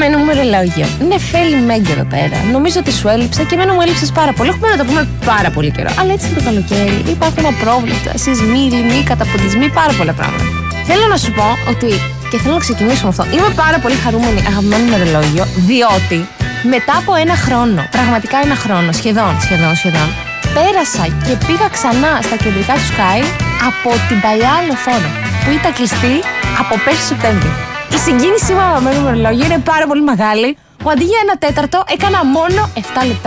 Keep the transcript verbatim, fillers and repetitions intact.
αγαπημένο μου ρολόγιο. Νεφέλη Μέγκ εδώ πέρα. Νομίζω ότι σου έλειψα και εμένα μου έλειψες πάρα πολύ. Έχουμε να το πούμε πάρα πολύ καιρό. Αλλά έτσι είναι το καλοκαίρι. Υπάρχουν απρόβλεπτα, σεισμοί, λοιμοί, καταποντισμοί, πάρα πολλά πράγματα. Θέλω να σου πω ότι. Και θέλω να ξεκινήσω με αυτό. Είμαι πάρα πολύ χαρούμενη, αγαπημένο μου ρολόγιο, διότι μετά από ένα χρόνο, πραγματικά ένα χρόνο, σχεδόν, σχεδόν, σχεδόν, πέρασα και πήγα ξανά στα κεντρικά του Sky από την παλιά λεωφόρο που ήταν κλειστή από πέρσι Σεπτέμβρη. Η συγκίνησή μου αγαπημένο μου ρολόγιο είναι πάρα πολύ μεγάλη, που αντί για ένα τέταρτο έκανα μόνο επτά λεπτά.